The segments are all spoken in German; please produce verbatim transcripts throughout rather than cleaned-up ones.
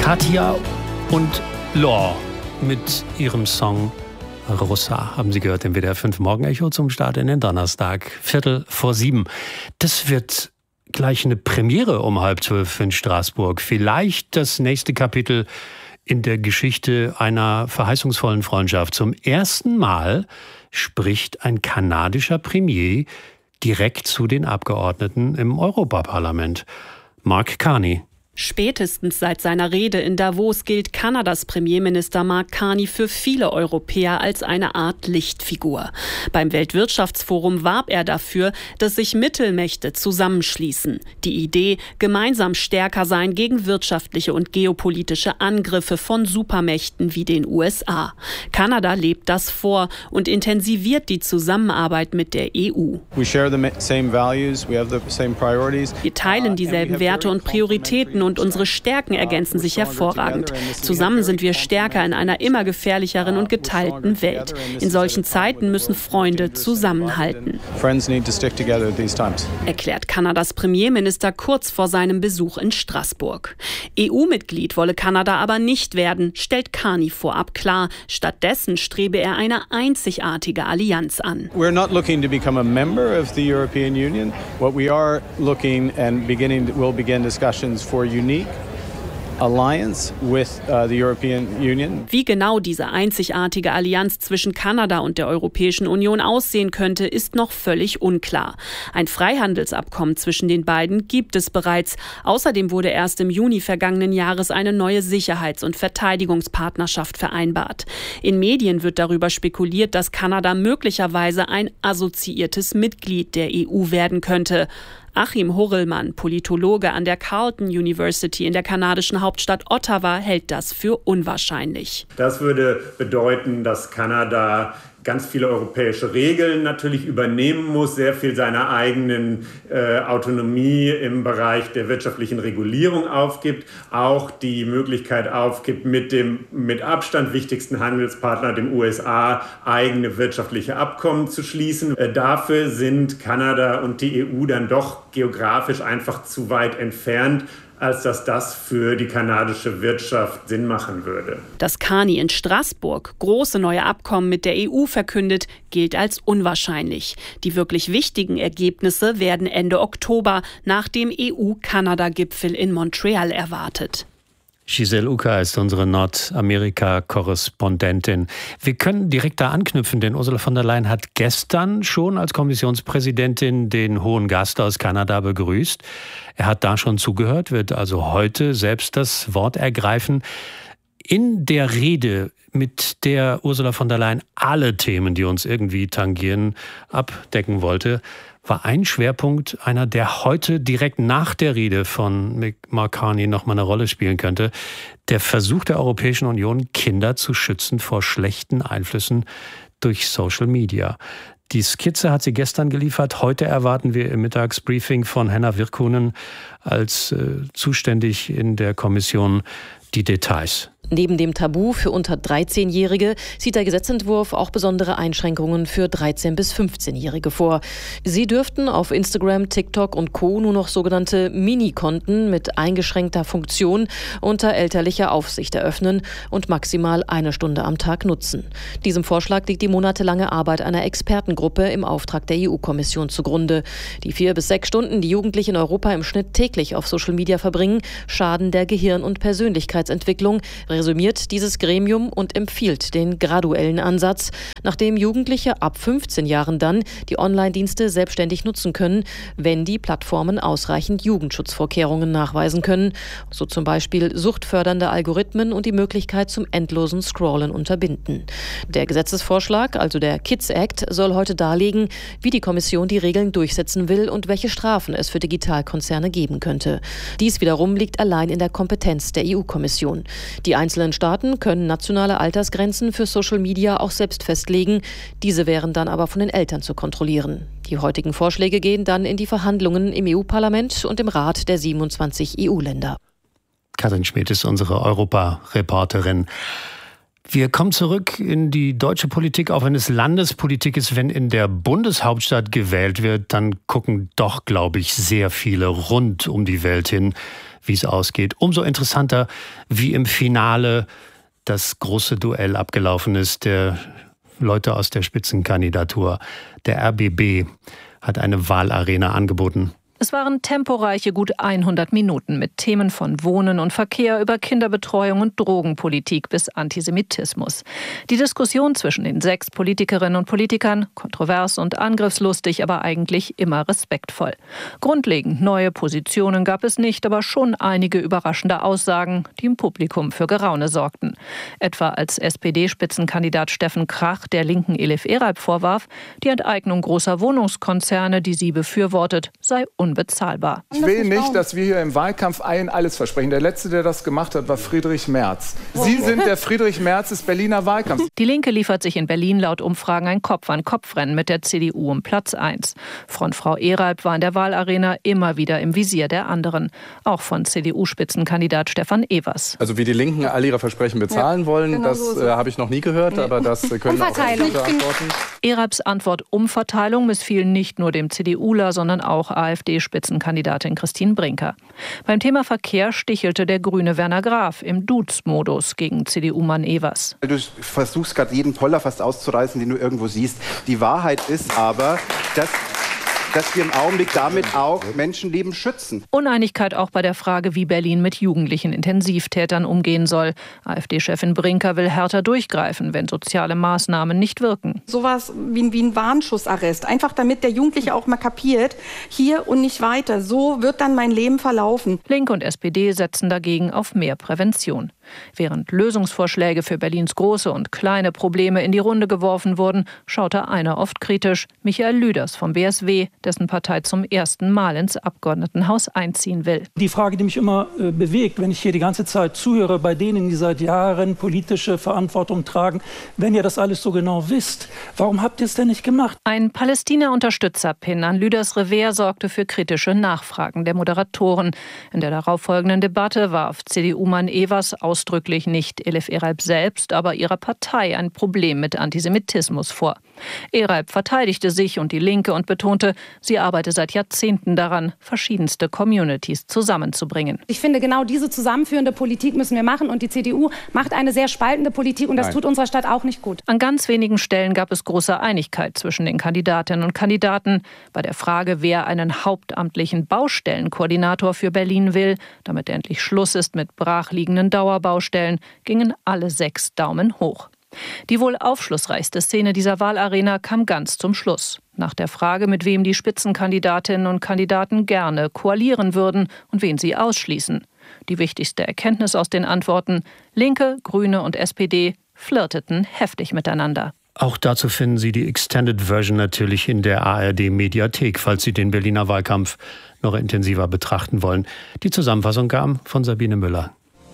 Katja und Lor mit ihrem Song Rosa, haben Sie gehört, im W D R fünf Morgenecho zum Start in den Donnerstag, Viertel vor sieben. Das wird gleich eine Premiere um halb zwölf in Straßburg. Vielleicht das nächste Kapitel in der Geschichte einer verheißungsvollen Freundschaft. Zum ersten Mal spricht ein kanadischer Premier direkt zu den Abgeordneten im Europaparlament. Mark Carney. Spätestens seit seiner Rede in Davos gilt Kanadas Premierminister Mark Carney für viele Europäer als eine Art Lichtfigur. Beim Weltwirtschaftsforum warb er dafür, dass sich Mittelmächte zusammenschließen. Die Idee, gemeinsam stärker sein gegen wirtschaftliche und geopolitische Angriffe von Supermächten wie den U S A. Kanada lebt das vor und intensiviert die Zusammenarbeit mit der E U. Wir teilen dieselben Werte und Prioritäten und unsere Stärken ergänzen sich hervorragend. Zusammen sind wir stärker in einer immer gefährlicheren und geteilten Welt. In solchen Zeiten müssen Freunde zusammenhalten, erklärt Kanadas Premierminister kurz vor seinem Besuch in Straßburg. E U-Mitglied wolle Kanada aber nicht werden, stellt Carney vorab klar. Stattdessen strebe er eine einzigartige Allianz an. We're not looking to become a member of the European Union. What we are looking and beginning will begin discussions for unique alliance with uh, the European Union. Wie genau diese einzigartige Allianz zwischen Kanada und der Europäischen Union aussehen könnte, ist noch völlig unklar. Ein Freihandelsabkommen zwischen den beiden gibt es bereits. Außerdem wurde erst im Juni vergangenen Jahres eine neue Sicherheits- und Verteidigungspartnerschaft vereinbart. In Medien wird darüber spekuliert, dass Kanada möglicherweise ein assoziiertes Mitglied der E U werden könnte. Achim Hurrellmann, Politologe an der Carleton University in der kanadischen Hauptstadt Ottawa, hält das für unwahrscheinlich. Das würde bedeuten, dass Kanada ganz viele europäische Regeln natürlich übernehmen muss, sehr viel seiner eigenen äh, Autonomie im Bereich der wirtschaftlichen Regulierung aufgibt, auch die Möglichkeit aufgibt, mit dem mit Abstand wichtigsten Handelspartner, dem U S A, eigene wirtschaftliche Abkommen zu schließen. Äh, dafür sind Kanada und die E U dann doch geografisch einfach zu weit entfernt, als dass das für die kanadische Wirtschaft Sinn machen würde. Dass Carney in Straßburg große neue Abkommen mit der E U verkündet, gilt als unwahrscheinlich. Die wirklich wichtigen Ergebnisse werden Ende Oktober nach dem E U-Kanada-Gipfel in Montreal erwartet. Giselle Ucker ist unsere Nordamerika-Korrespondentin. Wir können direkt da anknüpfen, denn Ursula von der Leyen hat gestern schon als Kommissionspräsidentin den hohen Gast aus Kanada begrüßt. Er hat da schon zugehört, wird also heute selbst das Wort ergreifen. In der Rede, mit der Ursula von der Leyen alle Themen, die uns irgendwie tangieren, abdecken wollte, war ein Schwerpunkt einer, der heute direkt nach der Rede von Mark Carney noch mal eine Rolle spielen könnte. Der Versuch der Europäischen Union, Kinder zu schützen vor schlechten Einflüssen durch Social Media. Die Skizze hat sie gestern geliefert. Heute erwarten wir im Mittagsbriefing von Henna Virkkunen als äh, zuständig in der Kommission die Details. Neben dem Tabu für unter dreizehnjährige sieht der Gesetzentwurf auch besondere Einschränkungen für dreizehn- bis fünfzehnjährige vor. Sie dürften auf Instagram, TikTok und Co. nur noch sogenannte Mini-Konten mit eingeschränkter Funktion unter elterlicher Aufsicht eröffnen und maximal eine Stunde am Tag nutzen. Diesem Vorschlag liegt die monatelange Arbeit einer Expertengruppe im Auftrag der E U-Kommission zugrunde. Die vier bis sechs Stunden, die Jugendliche in Europa im Schnitt täglich auf Social Media verbringen, schaden der Gehirn- und Persönlichkeitsentwicklung, resümiert dieses Gremium und empfiehlt den graduellen Ansatz, nachdem Jugendliche ab fünfzehn Jahren dann die Online-Dienste selbstständig nutzen können, wenn die Plattformen ausreichend Jugendschutzvorkehrungen nachweisen können, so zum Beispiel suchtfördernde Algorithmen und die Möglichkeit zum endlosen Scrollen unterbinden. Der Gesetzesvorschlag, also der Kids Act, soll heute darlegen, wie die Kommission die Regeln durchsetzen will und welche Strafen es für Digitalkonzerne geben könnte. Dies wiederum liegt allein in der Kompetenz der E U-Kommission. Die einzelnen Staaten können nationale Altersgrenzen für Social Media auch selbst festlegen. Diese wären dann aber von den Eltern zu kontrollieren. Die heutigen Vorschläge gehen dann in die Verhandlungen im E U-Parlament und im Rat der siebenundzwanzig E U-Länder. Karin Schmidt ist unsere Europa-Reporterin. Wir kommen zurück in die deutsche Politik, auch wenn es Landespolitik ist. Wenn in der Bundeshauptstadt gewählt wird, dann gucken doch, glaube ich, sehr viele rund um die Welt hin, wie es ausgeht. Umso interessanter, wie im Finale das große Duell abgelaufen ist, der Leute aus der Spitzenkandidatur. Der R B B hat eine Wahlarena angeboten. Es waren temporeiche gut hundert Minuten mit Themen von Wohnen und Verkehr über Kinderbetreuung und Drogenpolitik bis Antisemitismus. Die Diskussion zwischen den sechs Politikerinnen und Politikern, kontrovers und angriffslustig, aber eigentlich immer respektvoll. Grundlegend neue Positionen gab es nicht, aber schon einige überraschende Aussagen, die im Publikum für Geraune sorgten. Etwa als S P D-Spitzenkandidat Steffen Krach der Linken Elif Eralp vorwarf, die Enteignung großer Wohnungskonzerne, die sie befürwortet, sei unbezahlbar. Ich will nicht, dass wir hier im Wahlkampf allen alles versprechen. Der Letzte, der das gemacht hat, war Friedrich Merz. Sie sind der Friedrich Merz des Berliner Wahlkampfs. Die Linke liefert sich in Berlin laut Umfragen ein Kopf-an-Kopf-Rennen mit der C D U um Platz eins. Frontfrau Eralp war in der Wahlarena immer wieder im Visier der anderen. Auch von C D U-Spitzenkandidat Stefan Evers. Also wie die Linken all ihre Versprechen bezahlen ja, wollen, genau das so äh, habe ich noch nie gehört, nee. aber das äh, können auch andere antworten. Eralps Antwort Umverteilung missfiel nicht nur dem CDUler, sondern auch AfD-Spitzenkandidatin Christine Brinker. Beim Thema Verkehr stichelte der Grüne Werner Graf im Duz-Modus gegen C D U-Mann Evers. Du versuchst gerade jeden Poller fast auszureißen, den du irgendwo siehst. Die Wahrheit ist aber, dass dass wir im Augenblick damit auch Menschenleben schützen. Uneinigkeit auch bei der Frage, wie Berlin mit jugendlichen Intensivtätern umgehen soll. AfD-Chefin Brinker will härter durchgreifen, wenn soziale Maßnahmen nicht wirken. Sowas wie, wie ein Warnschussarrest. Einfach damit der Jugendliche auch mal kapiert, hier und nicht weiter. So wird dann mein Leben verlaufen. Linke und S P D setzen dagegen auf mehr Prävention. Während Lösungsvorschläge für Berlins große und kleine Probleme in die Runde geworfen wurden, schaute einer oft kritisch, Michael Lüders vom B S W, dessen Partei zum ersten Mal ins Abgeordnetenhaus einziehen will. Die Frage, die mich immer äh, bewegt, wenn ich hier die ganze Zeit zuhöre, bei denen, die seit Jahren politische Verantwortung tragen, wenn ihr das alles so genau wisst, warum habt ihr es denn nicht gemacht? Ein Palästina-Unterstützer-Pin an Lüders Revers sorgte für kritische Nachfragen der Moderatoren. In der darauffolgenden Debatte warf C D U-Mann Evers ausdrücklich nicht Elif Eralp selbst, aber ihrer Partei ein Problem mit Antisemitismus vor. Eralp verteidigte sich und die Linke und betonte, sie arbeite seit Jahrzehnten daran, verschiedenste Communities zusammenzubringen. Ich finde, genau diese zusammenführende Politik müssen wir machen und die C D U macht eine sehr spaltende Politik und das Nein. tut unserer Stadt auch nicht gut. An ganz wenigen Stellen gab es große Einigkeit zwischen den Kandidatinnen und Kandidaten. Bei der Frage, wer einen hauptamtlichen Baustellenkoordinator für Berlin will, damit endlich Schluss ist mit brachliegenden Dauerbaustellen, gingen alle sechs Daumen hoch. Die wohl aufschlussreichste Szene dieser Wahlarena kam ganz zum Schluss. Nach der Frage, mit wem die Spitzenkandidatinnen und Kandidaten gerne koalieren würden und wen sie ausschließen. Die wichtigste Erkenntnis aus den Antworten: Linke, Grüne und S P D flirteten heftig miteinander. Auch dazu finden Sie die Extended Version natürlich in der A R D-Mediathek, falls Sie den Berliner Wahlkampf noch intensiver betrachten wollen. Die Zusammenfassung kam von Sabine Müller.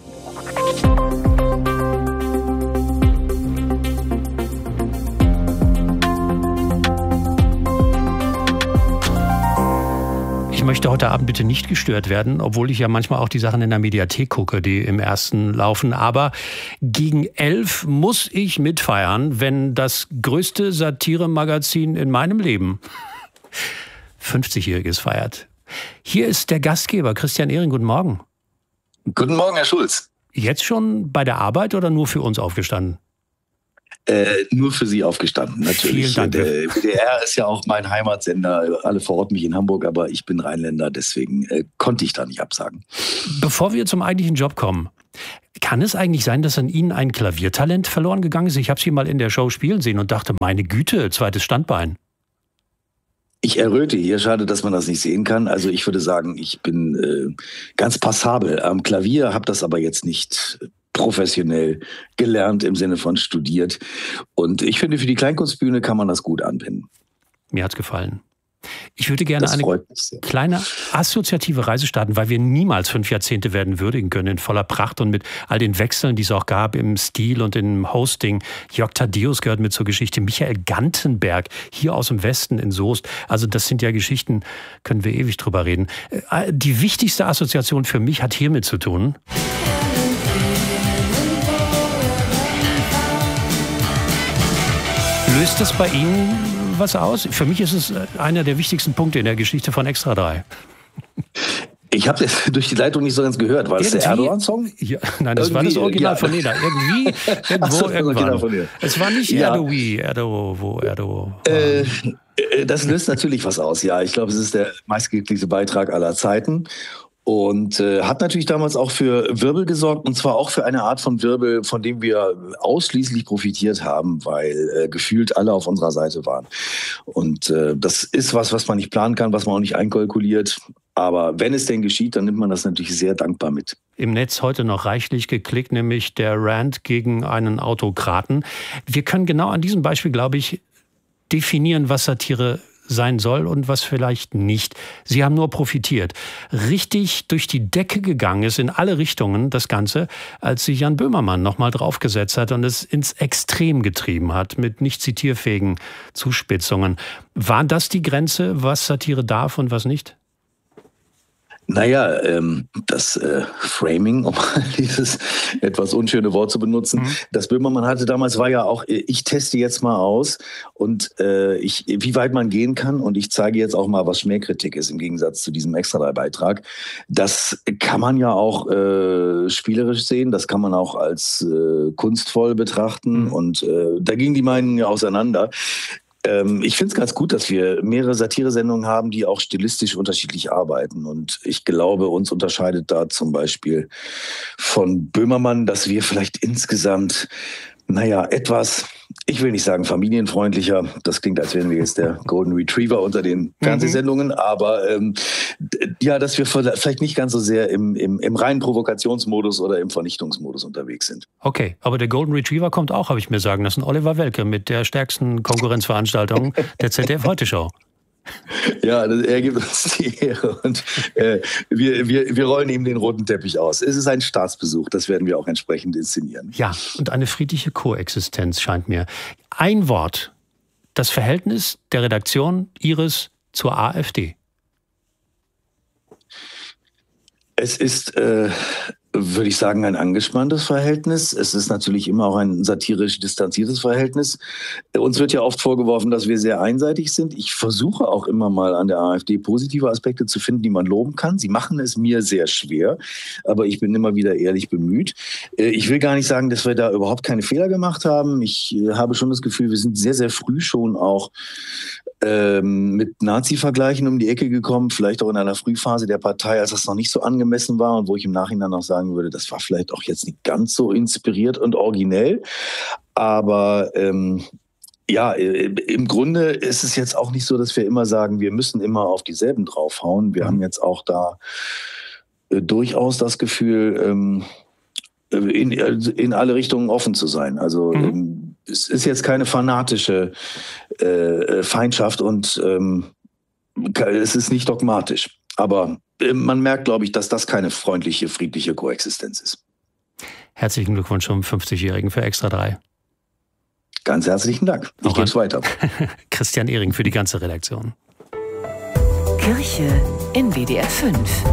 Ich möchte heute Abend bitte nicht gestört werden, obwohl ich ja manchmal auch die Sachen in der Mediathek gucke, die im ersten laufen. Aber gegen elf muss ich mitfeiern, wenn das größte Satire-Magazin in meinem Leben fünfzigjähriges feiert. Hier ist der Gastgeber, Christian Ehring. Guten Morgen. Guten Morgen, Herr Schulz. Jetzt schon bei der Arbeit oder nur für uns aufgestanden? Äh, nur für Sie aufgestanden, natürlich. Vielen Dank. Der W D R ist ja auch mein Heimatsender. Alle verorten mich in Hamburg, aber ich bin Rheinländer, deswegen äh, konnte ich da nicht absagen. Bevor wir zum eigentlichen Job kommen, kann es eigentlich sein, dass an Ihnen ein Klaviertalent verloren gegangen ist? Ich habe Sie mal in der Show spielen sehen und dachte, meine Güte, zweites Standbein. Ich erröte hier, schade, dass man das nicht sehen kann. Also ich würde sagen, ich bin äh, ganz passabel am Klavier, habe das aber jetzt nicht professionell gelernt im Sinne von studiert. Und ich finde, für die Kleinkunstbühne kann man das gut anwenden. Mir hat's gefallen. Ich würde gerne eine kleine assoziative Reise starten, weil wir niemals fünf Jahrzehnte werden würdigen können in voller Pracht und mit all den Wechseln, die es auch gab im Stil und im Hosting. Jörg Thaddeus gehört mit zur Geschichte. Michael Gantenberg, hier aus dem Westen in Soest. Also das sind ja Geschichten, können wir ewig drüber reden. Die wichtigste Assoziation für mich hat hiermit zu tun. Löst das bei Ihnen was aus? Für mich ist es einer der wichtigsten Punkte in der Geschichte von Extra drei. Ich habe das durch die Leitung nicht so ganz gehört. War das der Erdogan-Song? Ja, nein, das irgendwie, war das Original ja. von Neda. Irgendwie, irgendwo, so, irgendwann. Von es war nicht ja. Erdogan, Erdo, wo Erdo. Äh, das löst natürlich was aus, ja. Ich glaube, es ist der meistgeklickte Beitrag aller Zeiten. Und äh, hat natürlich damals auch für Wirbel gesorgt, und zwar auch für eine Art von Wirbel, von dem wir ausschließlich profitiert haben, weil äh, gefühlt alle auf unserer Seite waren. Und äh, das ist was, was man nicht planen kann, was man auch nicht einkalkuliert. Aber wenn es denn geschieht, dann nimmt man das natürlich sehr dankbar mit. Im Netz heute noch reichlich geklickt, nämlich der Rant gegen einen Autokraten. Wir können genau an diesem Beispiel, glaube ich, definieren, was Satire sein soll und was vielleicht nicht. Sie haben nur profitiert. Richtig durch die Decke gegangen ist in alle Richtungen das Ganze, als sich Jan Böhmermann nochmal draufgesetzt hat und es ins Extrem getrieben hat mit nicht zitierfähigen Zuspitzungen. War das die Grenze, was Satire darf und was nicht? Naja, ähm, das äh, Framing, um dieses etwas unschöne Wort zu benutzen, mhm. das Böhmermann hatte damals, war ja auch, ich teste jetzt mal aus und äh, ich, wie weit man gehen kann, und ich zeige jetzt auch mal, was Schmähkritik ist im Gegensatz zu diesem Extra drei Beitrag. Das kann man ja auch äh, spielerisch sehen, das kann man auch als äh, kunstvoll betrachten mhm. und äh, da gingen die Meinungen ja auseinander. Ich finde es ganz gut, dass wir mehrere Satiresendungen haben, die auch stilistisch unterschiedlich arbeiten. Und ich glaube, uns unterscheidet da zum Beispiel von Böhmermann, dass wir vielleicht insgesamt, naja, etwas, ich will nicht sagen familienfreundlicher, das klingt, als wären wir jetzt der Golden Retriever unter den Fernsehsendungen, mhm. aber ähm, ja, dass wir vielleicht nicht ganz so sehr im, im, im reinen Provokationsmodus oder im Vernichtungsmodus unterwegs sind. Okay, aber der Golden Retriever kommt auch, habe ich mir sagen lassen, Oliver Welke mit der stärksten Konkurrenzveranstaltung der Z D F-Heute-Show. Ja, er gibt uns die Ehre und äh, wir, wir, wir rollen ihm den roten Teppich aus. Es ist ein Staatsbesuch, das werden wir auch entsprechend inszenieren. Ja, und eine friedliche Koexistenz scheint mir. Ein Wort, das Verhältnis der Redaktion Ihres zur AfD. Es ist, äh, würde ich sagen, ein angespanntes Verhältnis. Es ist natürlich immer auch ein satirisch distanziertes Verhältnis. Uns wird ja oft vorgeworfen, dass wir sehr einseitig sind. Ich versuche auch immer mal an der AfD positive Aspekte zu finden, die man loben kann. Sie machen es mir sehr schwer, aber ich bin immer wieder ehrlich bemüht. Ich will gar nicht sagen, dass wir da überhaupt keine Fehler gemacht haben. Ich habe schon das Gefühl, wir sind sehr, sehr früh schon auch ähm, mit Nazi-Vergleichen um die Ecke gekommen, vielleicht auch in einer Frühphase der Partei, als das noch nicht so angemessen war und wo ich im Nachhinein noch sagen würde, das war vielleicht auch jetzt nicht ganz so inspiriert und originell. Aber ähm, ja, im Grunde ist es jetzt auch nicht so, dass wir immer sagen, wir müssen immer auf dieselben draufhauen. Wir mhm. haben jetzt auch da äh, durchaus das Gefühl, ähm, in, in alle Richtungen offen zu sein. Also mhm. ähm, es ist jetzt keine fanatische äh, Feindschaft und ähm, es ist nicht dogmatisch. Aber äh, man merkt, glaube ich, dass das keine freundliche, friedliche Koexistenz ist. Herzlichen Glückwunsch zum fünfzigjährigen für Extra drei. Ganz herzlichen Dank. Ich gebe es weiter. Christian Ehring für die ganze Redaktion. Kirche in W D R fünf.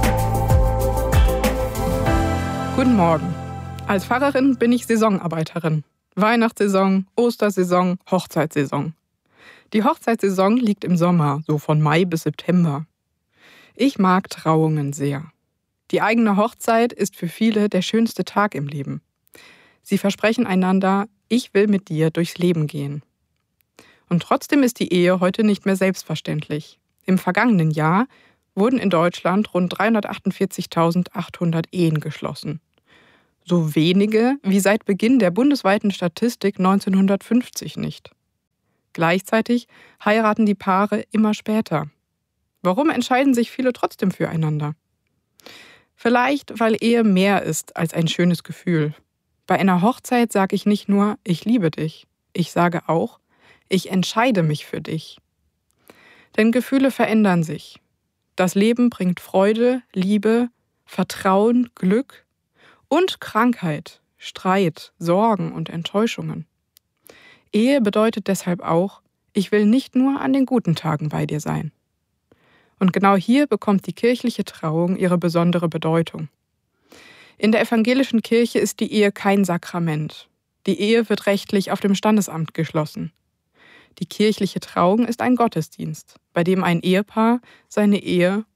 Guten Morgen. Als Pfarrerin bin ich Saisonarbeiterin. Weihnachtssaison, Ostersaison, Hochzeitssaison. Die Hochzeitssaison liegt im Sommer, so von Mai bis September. Ich mag Trauungen sehr. Die eigene Hochzeit ist für viele der schönste Tag im Leben. Sie versprechen einander, ich will mit dir durchs Leben gehen. Und trotzdem ist die Ehe heute nicht mehr selbstverständlich. Im vergangenen Jahr wurden in Deutschland rund dreihundertachtundvierzigtausendachthundert Ehen geschlossen. So wenige wie seit Beginn der bundesweiten Statistik neunzehnhundertfünfzig nicht. Gleichzeitig heiraten die Paare immer später. Warum entscheiden sich viele trotzdem füreinander? Vielleicht, weil Ehe mehr ist als ein schönes Gefühl. Bei einer Hochzeit sage ich nicht nur, ich liebe dich. Ich sage auch, ich entscheide mich für dich. Denn Gefühle verändern sich. Das Leben bringt Freude, Liebe, Vertrauen, Glück und Krankheit, Streit, Sorgen und Enttäuschungen. Ehe bedeutet deshalb auch, ich will nicht nur an den guten Tagen bei dir sein. Und genau hier bekommt die kirchliche Trauung ihre besondere Bedeutung. In der evangelischen Kirche ist die Ehe kein Sakrament. Die Ehe wird rechtlich auf dem Standesamt geschlossen. Die kirchliche Trauung ist ein Gottesdienst, bei dem ein Ehepaar seine Ehe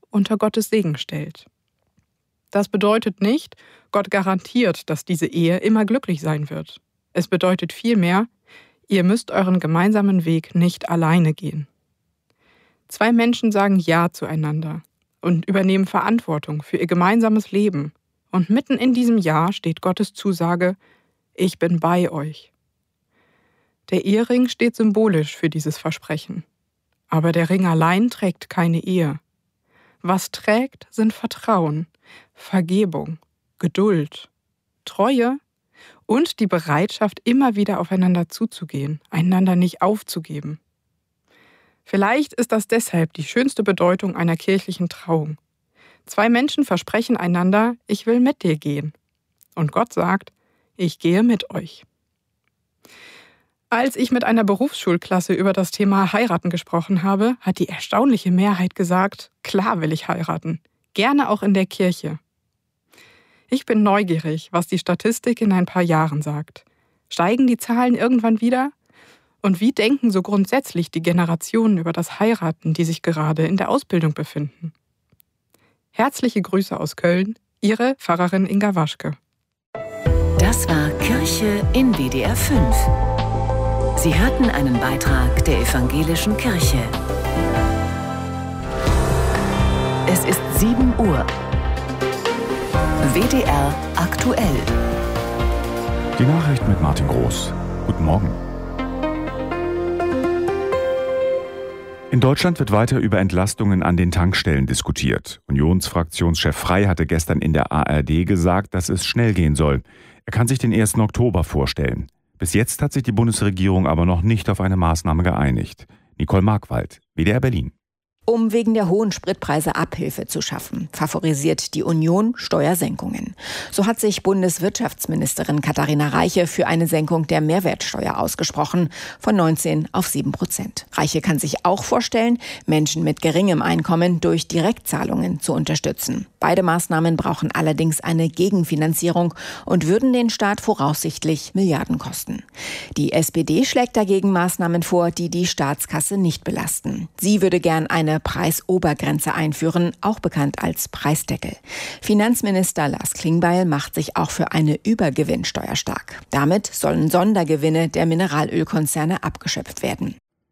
unter Gottes Segen stellt. Das bedeutet nicht, Gott garantiert, dass diese Ehe immer glücklich sein wird. Es bedeutet vielmehr, ihr müsst euren gemeinsamen Weg nicht alleine gehen. Zwei Menschen sagen Ja zueinander und übernehmen Verantwortung für ihr gemeinsames Leben. Und mitten in diesem Ja steht Gottes Zusage, ich bin bei euch. Der Ehering steht symbolisch für dieses Versprechen. Aber der Ring allein trägt keine Ehe. Was trägt, sind Vertrauen, Vergebung, Geduld, Treue und die Bereitschaft, immer wieder aufeinander zuzugehen, einander nicht aufzugeben. Vielleicht ist das deshalb die schönste Bedeutung einer kirchlichen Trauung. Zwei Menschen versprechen einander, ich will mit dir gehen. Und Gott sagt, ich gehe mit euch. Als ich mit einer Berufsschulklasse über das Thema Heiraten gesprochen habe, hat die erstaunliche Mehrheit gesagt, klar will ich heiraten, gerne auch in der Kirche. Ich bin neugierig, was die Statistik in ein paar Jahren sagt. Steigen die Zahlen irgendwann wieder? Und wie denken so grundsätzlich die Generationen über das Heiraten, die sich gerade in der Ausbildung befinden? Herzliche Grüße aus Köln, Ihre Pfarrerin Inga Waschke. Das war Kirche in W D R fünf. Sie hörten einen Beitrag der Evangelischen Kirche. Es ist sieben Uhr. W D R aktuell. Die Nachrichten mit Martin Groß. Guten Morgen. In Deutschland wird weiter über Entlastungen an den Tankstellen diskutiert. Unionsfraktionschef Frey hatte gestern in der A R D gesagt, dass es schnell gehen soll. Er kann sich den ersten Oktober vorstellen. Bis jetzt hat sich die Bundesregierung aber noch nicht auf eine Maßnahme geeinigt. Nicole Markwald, W D R Berlin. Um wegen der hohen Spritpreise Abhilfe zu schaffen, favorisiert die Union Steuersenkungen. So hat sich Bundeswirtschaftsministerin Katharina Reiche für eine Senkung der Mehrwertsteuer ausgesprochen, von neunzehn auf sieben Prozent. Reiche kann sich auch vorstellen, Menschen mit geringem Einkommen durch Direktzahlungen zu unterstützen. Beide Maßnahmen brauchen allerdings eine Gegenfinanzierung und würden den Staat voraussichtlich Milliarden kosten. Die S P D schlägt dagegen Maßnahmen vor, die die Staatskasse nicht belasten. Sie würde gern eine Preisobergrenze einführen, auch bekannt als Preisdeckel. Finanzminister Lars Klingbeil macht sich auch für eine Übergewinnsteuer stark. Damit sollen Sondergewinne der Mineralölkonzerne abgeschöpft werden.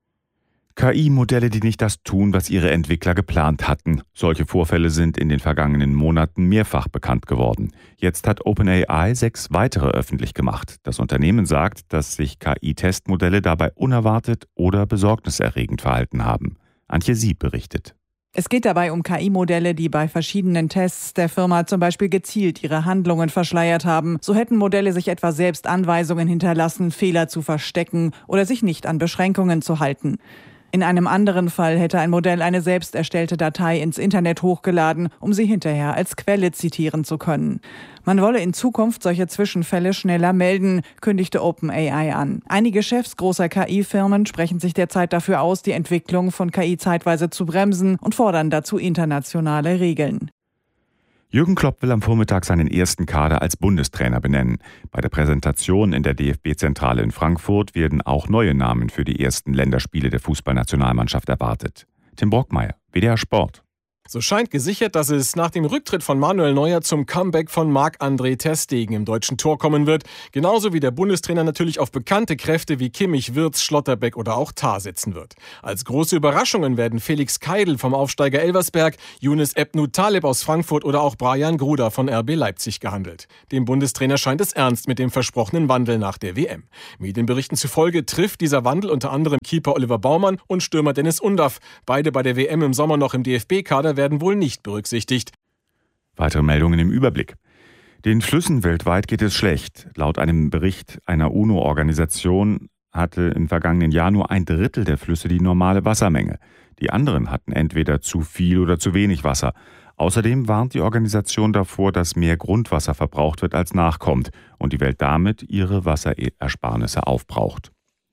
K I-Modelle, die nicht das tun, was ihre Entwickler geplant hatten. Solche Vorfälle sind in den vergangenen Monaten mehrfach bekannt geworden. Jetzt hat OpenAI sechs weitere öffentlich gemacht. Das Unternehmen sagt, dass sich K I-Testmodelle dabei unerwartet oder besorgniserregend verhalten haben. Antje Sieb berichtet. Es geht dabei um K I-Modelle, die bei verschiedenen Tests der Firma zum Beispiel gezielt ihre Handlungen verschleiert haben. So hätten Modelle sich etwa selbst Anweisungen hinterlassen, Fehler zu verstecken oder sich nicht an Beschränkungen zu halten. In einem anderen Fall hätte ein Modell eine selbst erstellte Datei ins Internet hochgeladen, um sie hinterher als Quelle zitieren zu können. Man wolle in Zukunft solche Zwischenfälle schneller melden, kündigte OpenAI an. Einige Chefs großer K I-Firmen sprechen sich derzeit dafür aus, die Entwicklung von K I zeitweise zu bremsen und fordern dazu internationale Regeln. Jürgen Klopp will am Vormittag seinen ersten Kader als Bundestrainer benennen. Bei der Präsentation in der D F B-Zentrale in Frankfurt werden auch neue Namen für die ersten Länderspiele der Fußballnationalmannschaft erwartet. Tim Brockmeier, W D R Sport. So scheint gesichert, dass es nach dem Rücktritt von Manuel Neuer zum Comeback von Marc-André ter Stegen im deutschen Tor kommen wird. Genauso wie der Bundestrainer natürlich auf bekannte Kräfte wie Kimmich, Wirtz, Schlotterbeck oder auch Tah setzen wird. Als große Überraschungen werden Felix Keidl vom Aufsteiger Elversberg, Younes Ebnou Taleb aus Frankfurt oder auch Brian Gruda von R B Leipzig gehandelt. Dem Bundestrainer scheint es ernst mit dem versprochenen Wandel nach der W M. Medienberichten zufolge trifft dieser Wandel unter anderem Keeper Oliver Baumann und Stürmer Dennis Undaff. Beide bei der W M im Sommer noch im D F B-Kader werden wohl nicht berücksichtigt. Weitere Meldungen im Überblick. Den Flüssen weltweit geht es schlecht. Laut einem Bericht einer UNO-Organisation hatte im vergangenen Jahr nur ein Drittel der Flüsse die normale Wassermenge. Die anderen hatten entweder zu viel oder zu wenig Wasser. Außerdem warnt die Organisation davor, dass mehr Grundwasser verbraucht wird, als nachkommt und die Welt damit ihre Wasserersparnisse aufbraucht.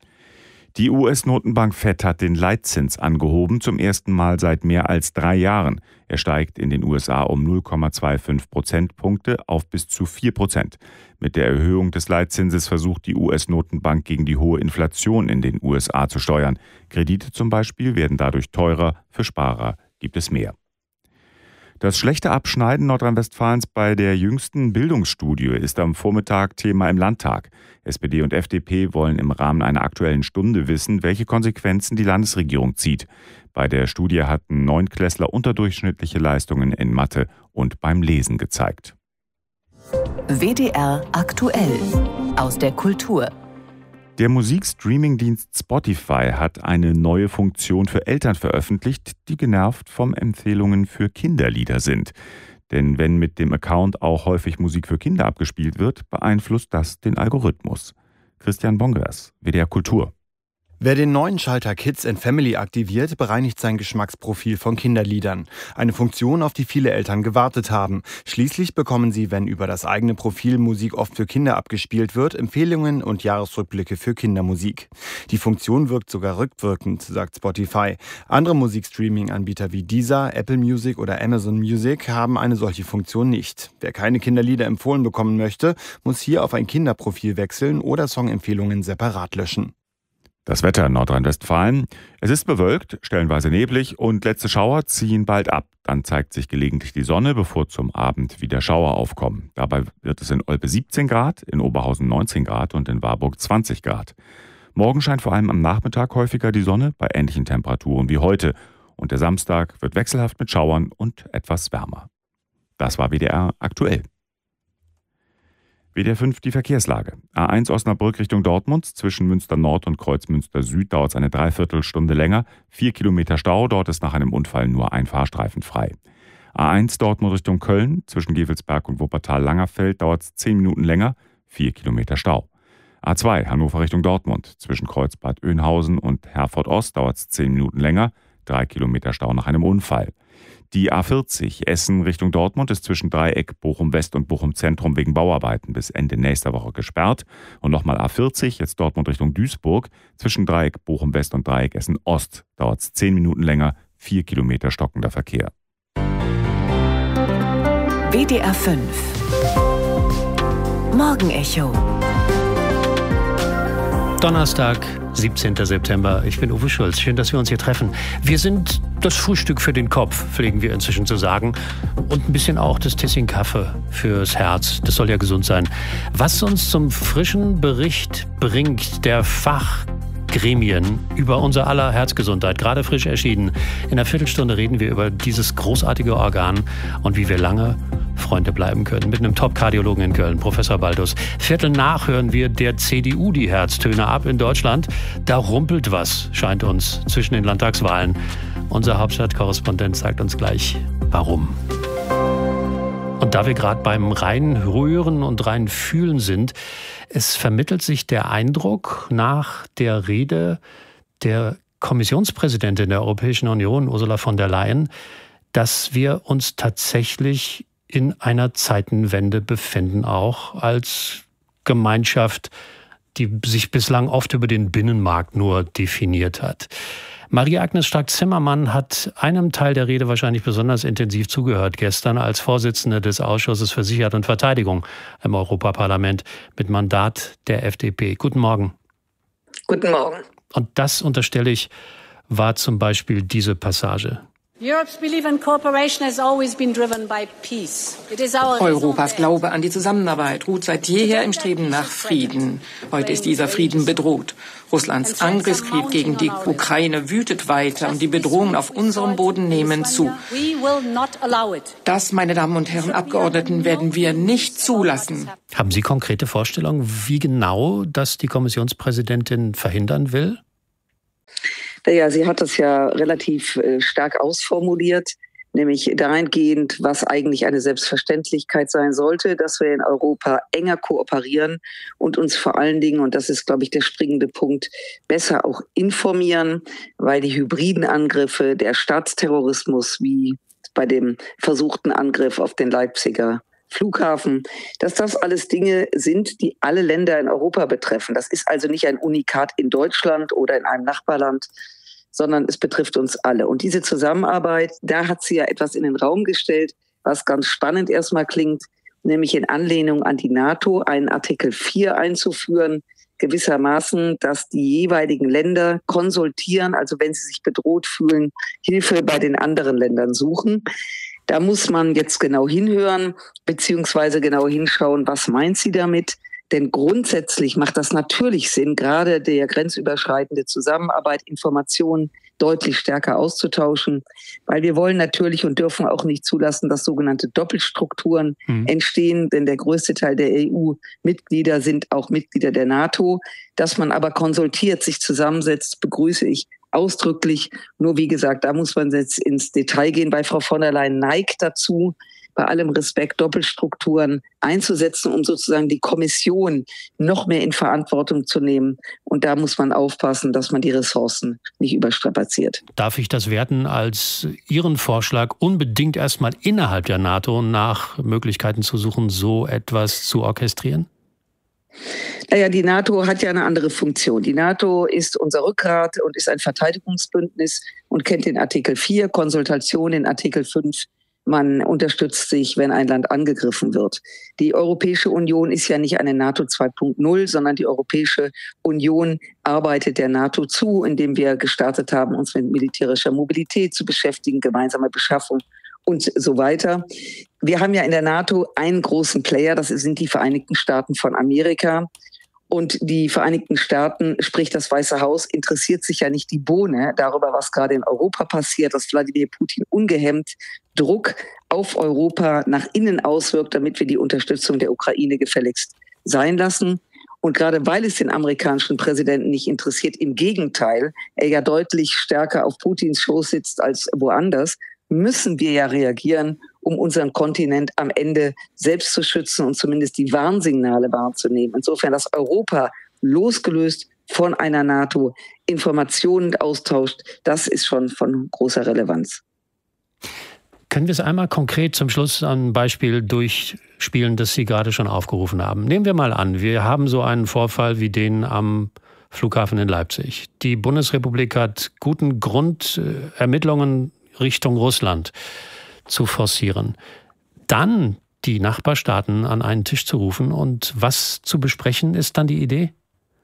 Die U S-Notenbank Fed hat den Leitzins angehoben, zum ersten Mal seit mehr als drei Jahren. Er steigt in den U S A um null Komma fünfundzwanzig Prozentpunkte auf bis zu vier Prozent. Mit der Erhöhung des Leitzinses versucht die U S-Notenbank gegen die hohe Inflation in den U S A zu steuern. Kredite zum Beispiel werden dadurch teurer, für Sparer gibt es mehr. Das schlechte Abschneiden Nordrhein-Westfalens bei der jüngsten Bildungsstudie ist am Vormittag Thema im Landtag. S P D und F D P wollen im Rahmen einer Aktuellen Stunde wissen, welche Konsequenzen die Landesregierung zieht. Bei der Studie hatten Neunklässler unterdurchschnittliche Leistungen in Mathe und beim Lesen gezeigt. W D R aktuell aus der Kultur. Der Musikstreaming-Dienst Spotify hat eine neue Funktion für Eltern veröffentlicht, die genervt vom Empfehlungen für Kinderlieder sind. Denn wenn mit dem Account auch häufig Musik für Kinder abgespielt wird, beeinflusst das den Algorithmus. Christian Bongers, W D R Kultur. Wer den neuen Schalter Kids and Family aktiviert, bereinigt sein Geschmacksprofil von Kinderliedern. Eine Funktion, auf die viele Eltern gewartet haben. Schließlich bekommen sie, wenn über das eigene Profil Musik oft für Kinder abgespielt wird, Empfehlungen und Jahresrückblicke für Kindermusik. Die Funktion wirkt sogar rückwirkend, sagt Spotify. Andere Musikstreaming-Anbieter wie Deezer, Apple Music oder Amazon Music haben eine solche Funktion nicht. Wer keine Kinderlieder empfohlen bekommen möchte, muss hier auf ein Kinderprofil wechseln oder Songempfehlungen separat löschen. Das Wetter in Nordrhein-Westfalen. Es ist bewölkt, stellenweise neblig und letzte Schauer ziehen bald ab. Dann zeigt sich gelegentlich die Sonne, bevor zum Abend wieder Schauer aufkommen. Dabei wird es in Olpe siebzehn Grad, in Oberhausen neunzehn Grad und in Warburg zwanzig Grad. Morgen scheint vor allem am Nachmittag häufiger die Sonne bei ähnlichen Temperaturen wie heute. Und der Samstag wird wechselhaft mit Schauern und etwas wärmer. Das war W D R aktuell. W D R fünf die Verkehrslage. A eins Osnabrück Richtung Dortmund. Zwischen Münster Nord und Kreuzmünster Süd dauert es eine Dreiviertelstunde länger. Vier Kilometer Stau. Dort ist nach einem Unfall nur ein Fahrstreifen frei. A eins Dortmund Richtung Köln. Zwischen Gevelsberg und Wuppertal-Langerfeld dauert es zehn Minuten länger. Vier Kilometer Stau. A zwei Hannover Richtung Dortmund. Zwischen Kreuzbad Oeynhausen und Herford Ost dauert es zehn Minuten länger. Drei Kilometer Stau nach einem Unfall. Die A vierzig Essen Richtung Dortmund ist zwischen Dreieck, Bochum West und Bochum Zentrum wegen Bauarbeiten bis Ende nächster Woche gesperrt. Und nochmal A vierzig, jetzt Dortmund Richtung Duisburg. Zwischen Dreieck, Bochum West und Dreieck Essen Ost dauert es zehn Minuten länger, vier Kilometer stockender Verkehr. W D R fünf Morgenecho. Donnerstag, siebzehnten September. Ich bin Uwe Schulz. Schön, dass wir uns hier treffen. Wir sind das Frühstück für den Kopf, pflegen wir inzwischen zu sagen. Und ein bisschen auch das Tässchen Kaffee fürs Herz. Das soll ja gesund sein. Was uns zum frischen Bericht bringt, der Fachgremien über unser aller Herzgesundheit, gerade frisch erschienen. In einer Viertelstunde reden wir über dieses großartige Organ und wie wir lange Freunde bleiben können. Mit einem Top-Kardiologen in Köln, Professor Baldus. Viertel nach hören wir der C D U die Herztöne ab in Deutschland. Da rumpelt was, scheint uns, zwischen den Landtagswahlen. Unser Hauptstadtkorrespondent sagt uns gleich, warum. Und da wir gerade beim Reinrühren und Reinfühlen sind, es vermittelt sich der Eindruck nach der Rede der Kommissionspräsidentin der Europäischen Union, Ursula von der Leyen, dass wir uns tatsächlich in einer Zeitenwende befinden, auch als Gemeinschaft, die sich bislang oft über den Binnenmarkt nur definiert hat. Maria-Agnes Strack-Zimmermann hat einem Teil der Rede wahrscheinlich besonders intensiv zugehört gestern als Vorsitzende des Ausschusses für Sicherheit und Verteidigung im Europaparlament mit Mandat der F D P. Guten Morgen. Guten Morgen. Und das, unterstelle ich, war zum Beispiel diese Passage. Europas Glaube an die Zusammenarbeit ruht seit jeher im Streben nach Frieden. Heute ist dieser Frieden bedroht. Russlands Angriffskrieg gegen die Ukraine wütet weiter und die Bedrohungen auf unserem Boden nehmen zu. Das, meine Damen und Herren Abgeordneten, werden wir nicht zulassen. Haben Sie konkrete Vorstellungen, wie genau das die Kommissionspräsidentin verhindern will? Naja, sie hat das ja relativ äh, stark ausformuliert, nämlich dahingehend, was eigentlich eine Selbstverständlichkeit sein sollte, dass wir in Europa enger kooperieren und uns vor allen Dingen, und das ist, glaube ich, der springende Punkt, besser auch informieren, weil die hybriden Angriffe, der Staatsterrorismus, wie bei dem versuchten Angriff auf den Leipziger Flughafen, dass das alles Dinge sind, die alle Länder in Europa betreffen. Das ist also nicht ein Unikat in Deutschland oder in einem Nachbarland, sondern es betrifft uns alle. Und diese Zusammenarbeit, da hat sie ja etwas in den Raum gestellt, was ganz spannend erstmal klingt, nämlich in Anlehnung an die NATO einen Artikel vier einzuführen, gewissermaßen, dass die jeweiligen Länder konsultieren, also wenn sie sich bedroht fühlen, Hilfe bei den anderen Ländern suchen. Da muss man jetzt genau hinhören, beziehungsweise genau hinschauen, was meint sie damit? Denn grundsätzlich macht das natürlich Sinn, gerade der grenzüberschreitende Zusammenarbeit, Informationen deutlich stärker auszutauschen, weil wir wollen natürlich und dürfen auch nicht zulassen, dass sogenannte Doppelstrukturen mhm. entstehen, denn der größte Teil der E U-Mitglieder sind auch Mitglieder der NATO. Dass man aber konsultiert, sich zusammensetzt, begrüße ich ausdrücklich. Nur wie gesagt, da muss man jetzt ins Detail gehen. Bei Frau von der Leyen neigt dazu, bei allem Respekt Doppelstrukturen einzusetzen, um sozusagen die Kommission noch mehr in Verantwortung zu nehmen. Und da muss man aufpassen, dass man die Ressourcen nicht überstrapaziert. Darf ich das werten als Ihren Vorschlag, unbedingt erstmal innerhalb der NATO nach Möglichkeiten zu suchen, so etwas zu orchestrieren? Naja, die NATO hat ja eine andere Funktion. Die NATO ist unser Rückgrat und ist ein Verteidigungsbündnis und kennt den Artikel vier, Konsultation in Artikel fünf. Man unterstützt sich, wenn ein Land angegriffen wird. Die Europäische Union ist ja nicht eine NATO zwei Punkt null, sondern die Europäische Union arbeitet der NATO zu, indem wir gestartet haben, uns mit militärischer Mobilität zu beschäftigen, gemeinsame Beschaffung und so weiter. Wir haben ja in der NATO einen großen Player, das sind die Vereinigten Staaten von Amerika. Und die Vereinigten Staaten, sprich das Weiße Haus, interessiert sich ja nicht die Bohne darüber, was gerade in Europa passiert, dass Wladimir Putin ungehemmt Druck auf Europa nach innen auswirkt, damit wir die Unterstützung der Ukraine gefälligst sein lassen. Und gerade weil es den amerikanischen Präsidenten nicht interessiert, im Gegenteil, er ja deutlich stärker auf Putins Schoß sitzt als woanders, müssen wir ja reagieren, um unseren Kontinent am Ende selbst zu schützen und zumindest die Warnsignale wahrzunehmen. Insofern, dass Europa losgelöst von einer NATO Informationen austauscht, das ist schon von großer Relevanz. Können wir es einmal konkret zum Schluss an ein Beispiel durchspielen, das Sie gerade schon aufgerufen haben? Nehmen wir mal an, wir haben so einen Vorfall wie den am Flughafen in Leipzig. Die Bundesrepublik hat guten Grund, Ermittlungen Richtung Russland zu forcieren. Dann die Nachbarstaaten an einen Tisch zu rufen und was zu besprechen, ist dann die Idee?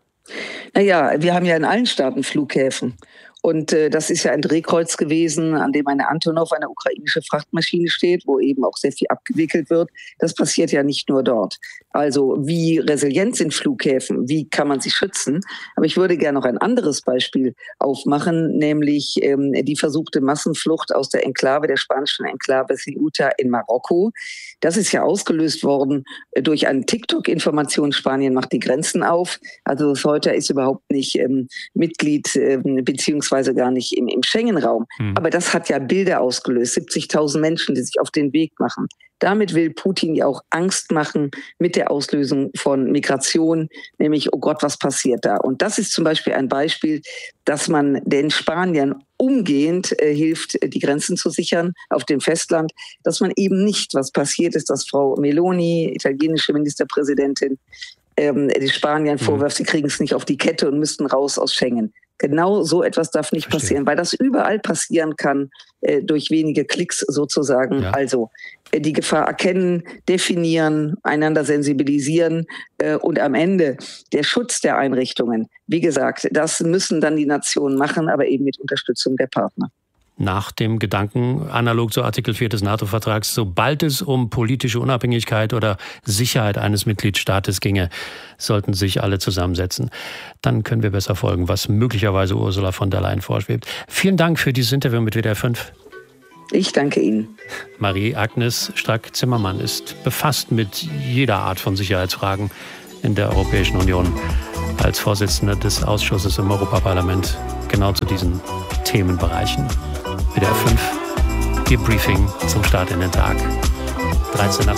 Naja, wir haben ja in allen Staaten Flughäfen. Und äh, das ist ja ein Drehkreuz gewesen, an dem eine Antonov, eine ukrainische Frachtmaschine steht, wo eben auch sehr viel abgewickelt wird. Das passiert ja nicht nur dort. Also wie resilient sind Flughäfen? Wie kann man sie schützen? Aber ich würde gerne noch ein anderes Beispiel aufmachen, nämlich ähm, die versuchte Massenflucht aus der Enklave, der spanischen Enklave Ceuta in Marokko. Das ist ja ausgelöst worden durch eine TikTok-Information. Spanien macht die Grenzen auf. Also Ceuta ist überhaupt nicht ähm, Mitglied ähm, beziehungsweise gar nicht im, im Schengen-Raum. Hm. Aber das hat ja Bilder ausgelöst. siebzigtausend Menschen, die sich auf den Weg machen. Damit will Putin ja auch Angst machen mit der Auslösung von Migration, nämlich, oh Gott, was passiert da? Und das ist zum Beispiel ein Beispiel, dass man den Spaniern umgehend äh, hilft, die Grenzen zu sichern auf dem Festland, dass man eben nicht, was passiert ist, dass Frau Meloni, italienische Ministerpräsidentin, ähm, die Spaniern vorwirft, sie kriegen es nicht auf die Kette und müssten raus aus Schengen. Genau so etwas darf nicht Verstehe. passieren, weil das überall passieren kann, äh, durch wenige Klicks sozusagen. Ja. Also äh, die Gefahr erkennen, definieren, einander sensibilisieren äh, und am Ende der Schutz der Einrichtungen. Wie gesagt, das müssen dann die Nationen machen, aber eben mit Unterstützung der Partner. Nach dem Gedanken, analog zu Artikel vier des NATO-Vertrags, sobald es um politische Unabhängigkeit oder Sicherheit eines Mitgliedstaates ginge, sollten sich alle zusammensetzen. Dann können wir besser folgen, was möglicherweise Ursula von der Leyen vorschwebt. Vielen Dank für dieses Interview mit W D R fünf. Ich danke Ihnen. Marie-Agnes Strack-Zimmermann ist befasst mit jeder Art von Sicherheitsfragen in der Europäischen Union als Vorsitzende des Ausschusses im Europaparlament genau zu diesen Themenbereichen. W D R fünf, Ihr Briefing zum Start in den Tag. dreizehn nach